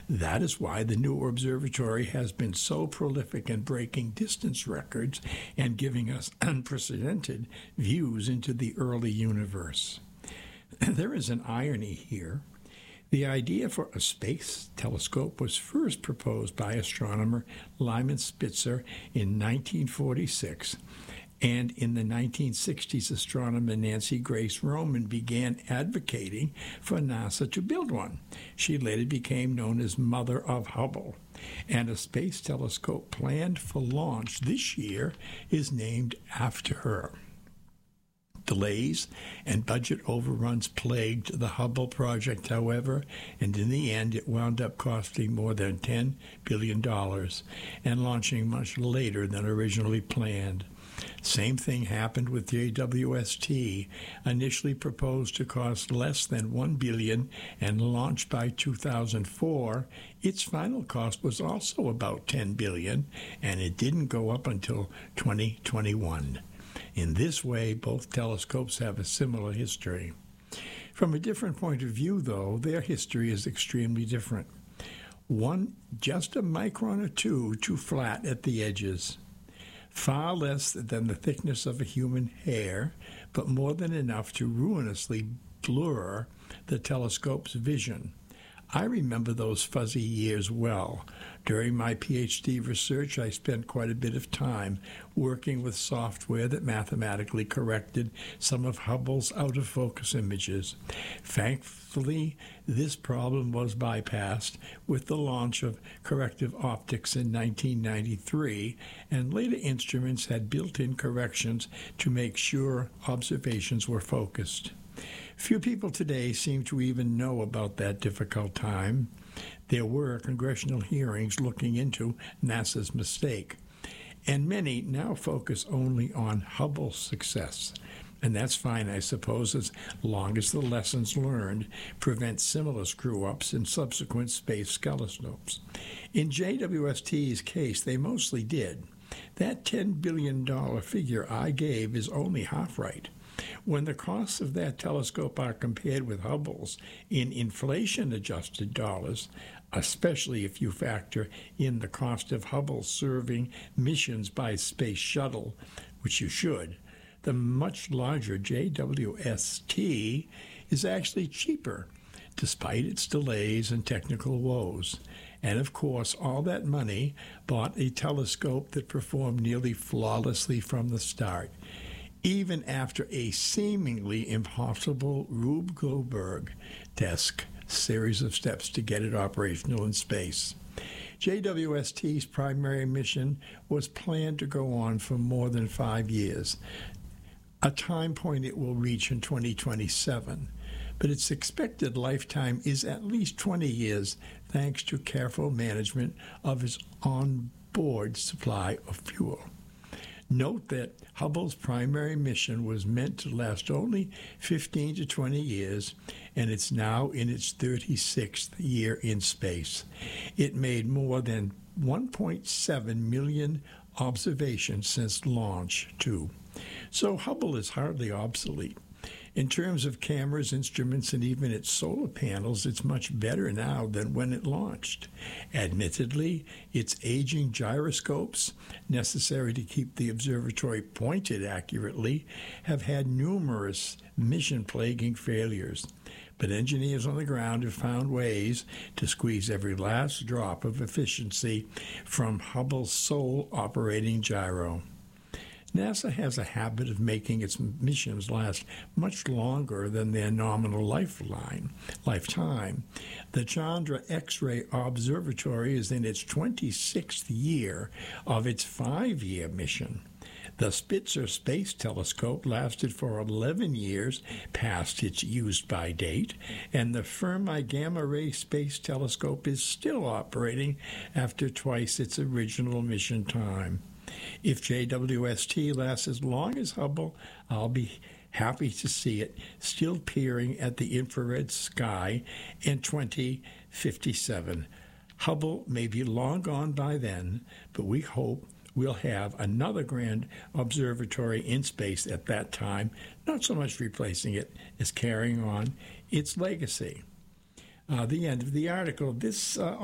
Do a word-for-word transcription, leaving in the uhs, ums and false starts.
That is why the new observatory has been so prolific in breaking distance records and giving us unprecedented views into the early universe. There is an irony here. The idea for a space telescope was first proposed by astronomer Lyman Spitzer in nineteen forty-six, and in the nineteen sixties, astronomer Nancy Grace Roman began advocating for NASA to build one. She later became known as Mother of Hubble, and a space telescope planned for launch this year is named after her. Delays and budget overruns plagued the Hubble project, however, and in the end it wound up costing more than ten billion dollars and launching much later than originally planned. Same thing happened with J W S T, initially proposed to cost less than one billion dollars and launched by two thousand four. Its final cost was also about ten billion dollars, and it didn't go up until twenty twenty-one. In this way, both telescopes have a similar history. From a different point of view, though, their history is extremely different. One just a micron or two too flat at the edges. Far less than the thickness of a human hair, but more than enough to ruinously blur the telescope's vision. I remember those fuzzy years well. During my P H D research, I spent quite a bit of time working with software that mathematically corrected some of Hubble's out-of-focus images. Thankfully, this problem was bypassed with the launch of corrective optics in nineteen ninety-three, and later instruments had built-in corrections to make sure observations were focused. Few people today seem to even know about that difficult time. There were congressional hearings looking into NASA's mistake, and many now focus only on Hubble's success. And that's fine, I suppose, as long as the lessons learned prevent similar screw-ups in subsequent space telescopes. In J W S T's case, they mostly did. That ten billion dollars figure I gave is only half right. When the costs of that telescope are compared with Hubble's in inflation-adjusted dollars, especially if you factor in the cost of Hubble serving missions by space shuttle, which you should, the much larger J W S T is actually cheaper, despite its delays and technical woes. And of course, all that money bought a telescope that performed nearly flawlessly from the start, even after a seemingly impossible Rube Goldberg-esque series of steps to get it operational in space. J W S T's primary mission was planned to go on for more than five years, a time point it will reach in twenty twenty-seven. But its expected lifetime is at least twenty years, thanks to careful management of its onboard supply of fuel. Note that Hubble's primary mission was meant to last only fifteen to twenty years, and it's now in its thirty-sixth year in space. It made more than one point seven million observations since launch, too. So Hubble is hardly obsolete. In terms of cameras, instruments, and even its solar panels, it's much better now than when it launched. Admittedly, its aging gyroscopes, necessary to keep the observatory pointed accurately, have had numerous mission-plaguing failures. But engineers on the ground have found ways to squeeze every last drop of efficiency from Hubble's sole operating gyro. NASA has a habit of making its missions last much longer than their nominal lifeline, lifetime. The Chandra X-ray Observatory is in its twenty-sixth year of its five-year mission. The Spitzer Space Telescope lasted for eleven years past its use-by date, and the Fermi Gamma Ray Space Telescope is still operating after twice its original mission time. If J W S T lasts as long as Hubble, I'll be happy to see it still peering at the infrared sky in twenty fifty-seven. Hubble may be long gone by then, but we hope we'll have another grand observatory in space at that time, not so much replacing it as carrying on its legacy. Uh, the end of the article. This uh,